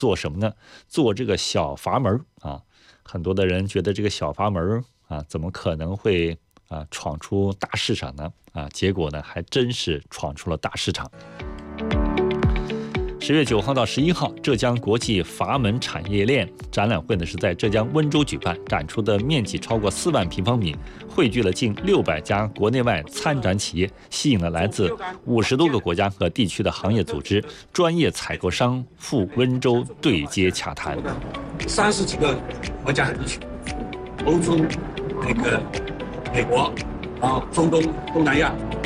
做什么呢？做这个小阀门啊。很多的人觉得这个小阀门啊，怎么可能会闯出大市场呢？结果呢，还真是闯出了大市场。10月9号到11号，浙江国际阀门产业链展览会呢是在浙江温州举办，展出的面积超过4万平方米，汇聚了近600家国内外参展企业，吸引了来自50多个国家和地区的行业组织、专业采购商赴温州对接洽谈。 30几个国家和地区，欧洲、美国，然后中东、东南亚。